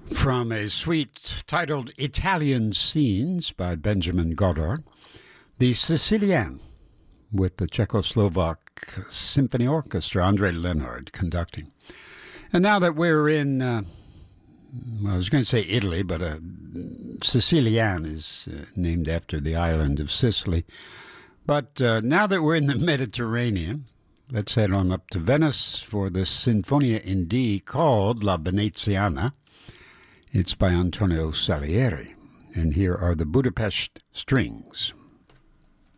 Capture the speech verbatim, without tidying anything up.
From a suite titled Italian Scenes by Benjamin Godard, the Sicilienne with the Czechoslovak Symphony Orchestra, Andre Leonard conducting. And now that we're in, uh, well, I was going to say Italy, but uh, Sicilienne is uh, named after the island of Sicily. But uh, now that we're in the Mediterranean, let's head on up to Venice for the Sinfonia in D called La Veneziana. It's by Antonio Salieri, and here are the Budapest Strings.